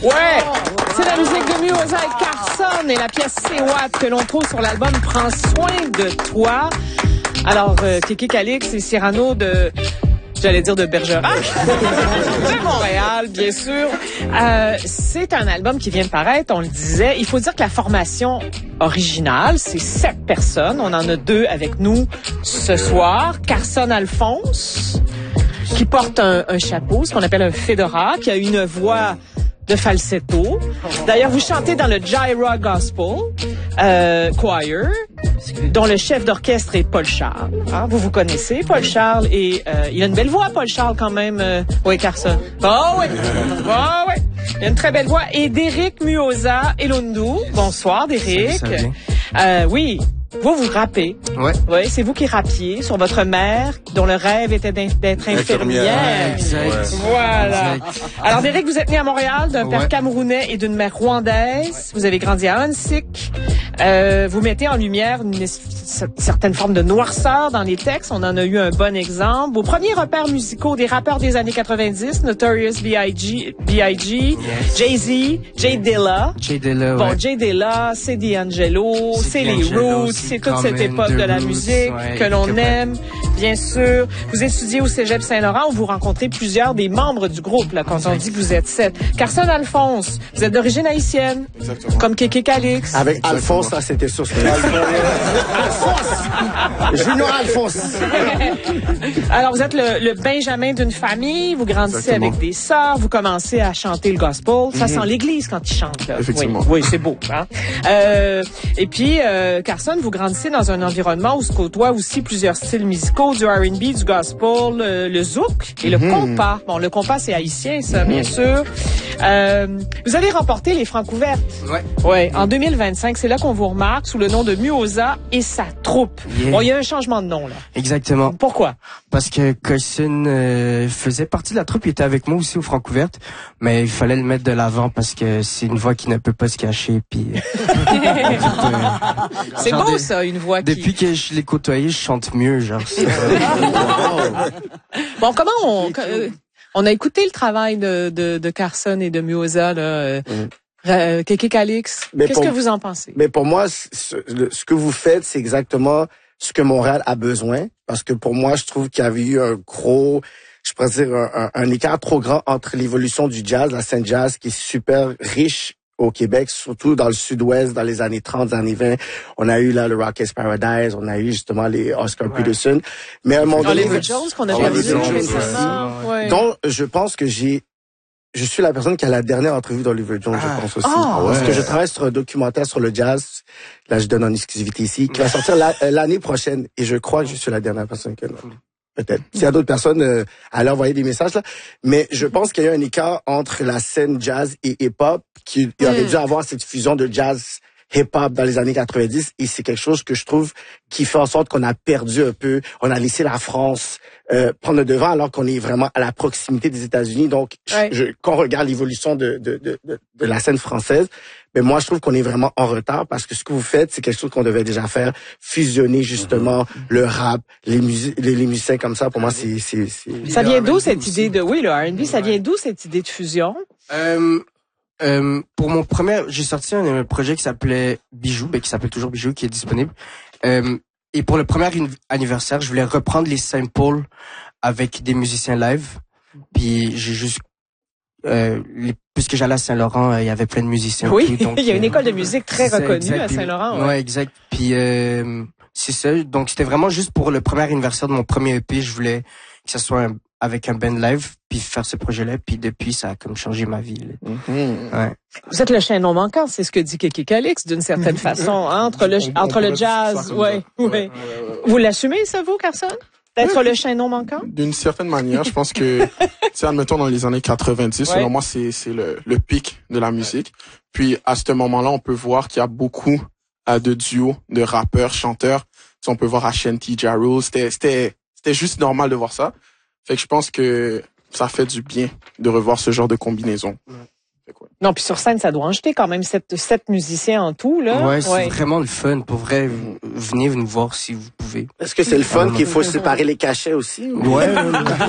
Ouais, c'est la musique de Muoza et Carson et la pièce C'est What que l'on trouve sur l'album Prends soin de toi. Alors, Kéké Calix et Cyrano de... J'allais dire de Bergerac, de Montréal, bien sûr. C'est un album qui vient de paraître, on le disait. Il faut dire que la formation originale, c'est 7 personnes. On en a 2 avec nous ce soir. Carson Alphonse, qui porte un chapeau, ce qu'on appelle un fedora, qui a une voix de falsetto. D'ailleurs, vous chantez dans le Gyra Gospel Choir, dont le chef d'orchestre est Paul Charles. Hein? Vous connaissez Paul Charles et il a une belle voix, Paul Charles, quand même. Oui, Carson. Oh oui. Oh oui. Il a une très belle voix. Et Derek Muoza Elundu. Bonsoir, Derek. Salut, ça va? Oui. Vous rappez. Ouais. Oui, c'est vous qui rappiez sur votre mère, dont le rêve était d'être infirmière. Exact. Voilà. Exact. Alors, Derek, vous êtes né à Montréal d'un père Ouais. camerounais et d'une mère rwandaise. Vous avez grandi à Hansik. Vous mettez en lumière une certaine forme de noirceur dans les textes. On en a eu un bon exemple. Vos premiers repères musicaux des rappeurs des années 90, Notorious B.I.G., Jay-Z, Jay Dilla. Jay Dilla, Bon, ouais. Jay Dilla, c'est D'Angelo, c'est les D'Angelo, Roots, c'est toute cette Common, époque The de la Roots, musique ouais, que l'on Common. aime, bien sûr. Vous étudiez au Cégep Saint-Laurent où vous rencontrez plusieurs des membres du groupe, là, quand on dit que vous êtes 7. Carson Alphonse, vous êtes d'origine haïtienne. Exactement. Comme Kéké Calix. Avec Alphonse, ça c'était sûr. Alphonse! Junior Alphonse! Alors, vous êtes le Benjamin d'une famille, vous grandissez Exactement. avec des sœurs, vous commencez à chanter le gospel. Ça sent l'église quand ils chantent, là. Effectivement. Oui, c'est beau, hein. Et puis, Carson, vous grandissez dans un environnement où se côtoient aussi plusieurs styles musicaux, du R&B, du gospel, le zouk et le compas. Bon, le compas, c'est haïtien, ça, bien sûr. Vous avez remporté les Francs ouvertes. Ouais. Ouais, en 2025, c'est là qu'on vous remarque sous le nom de Muoza et sa troupe. Yeah. Bon, il y a un changement de nom, là. Exactement. Pourquoi? Parce que Carson faisait partie de la troupe, il était avec moi aussi au Francouverte, mais il fallait le mettre de l'avant parce que c'est une voix qui ne peut pas se cacher. Puis C'est genre beau, ça, une voix qui... depuis que je l'ai côtoyé, je chante mieux, genre. Bon, comment on a écouté le travail de Carson et de Muoza, là. Kéké Calix, Mais qu'est-ce pour- que vous en pensez? Mais pour moi, ce que vous faites, c'est exactement ce que Montréal a besoin. Parce que pour moi, je trouve qu'il y avait eu un gros, je pourrais dire, un écart trop grand entre l'évolution du jazz, la scène jazz, qui est super riche au Québec, surtout dans le sud-ouest, dans les années 30, années 20. On a eu là le Rockettes Paradise, on a eu justement les Oscar Peterson. Mais à un moment donné... Oliver Jones, qu'on a Oliver perdu Jones récemment. Ouais. Donc, je pense que je suis la personne qui a la dernière entrevue d'Oliver Jones, je pense aussi. Parce que je travaille sur un documentaire sur le jazz. Là, je donne en exclusivité ici, qui va sortir l'année prochaine. Et je crois que je suis la dernière personne qui l'a. Peut-être. S'il y a d'autres personnes, allez envoyer des messages, là. Mais je pense qu'il y a eu un écart entre la scène jazz et hip-hop, qui aurait dû avoir cette fusion de jazz hip-hop dans les années 90, et c'est quelque chose que je trouve qui fait en sorte qu'on a perdu un peu, on a laissé la France prendre le devant alors qu'on est vraiment à la proximité des États-Unis. Donc, quand on regarde l'évolution de la scène française, ben moi je trouve qu'on est vraiment en retard parce que ce que vous faites, c'est quelque chose qu'on devait déjà faire, fusionner justement le rap, les musiciens comme ça. Pour moi, c'est Ça vient d'où cette idée de... Oui, le R&B, ça vient d'où cette idée de fusion? Pour mon premier, j'ai sorti un projet qui s'appelait Bijou, qui s'appelle toujours Bijou, qui est disponible. Et pour le premier anniversaire, je voulais reprendre les samples avec des musiciens live. Puis j'ai juste, puisque j'allais à Saint-Laurent, il y avait plein de musiciens. Oui, tout, donc, il y a une école de musique très reconnue exact, à Saint-Laurent. Ouais, exact. Puis c'est ça. Donc c'était vraiment juste pour le premier anniversaire de mon premier EP. Je voulais que ça soit avec un band live, puis faire ce projet-là. Puis depuis, ça a comme changé ma vie. Là. Ouais. Vous êtes le chaînon manquant, c'est ce que dit Kéké Calix, d'une certaine façon, hein, entre le jazz. Ouais. Vous l'assumez, ça, vous, Carson? D'être le chaînon manquant? D'une certaine manière, je pense que, admettons, dans les années 90, selon moi, c'est le pic de la musique. Puis, à ce moment-là, on peut voir qu'il y a beaucoup de duos, de rappeurs, chanteurs. On peut voir Ashanti, Ja Rule. C'était juste normal de voir ça. Fait que je pense que ça fait du bien de revoir ce genre de combinaison. Non, puis sur scène, ça doit en jeter quand même 7 musiciens en tout, là. Ouais, c'est vraiment le fun. Pour vrai, venez nous voir si vous pouvez. Est-ce que c'est le fun qu'il faut séparer les cachets aussi? Ouais.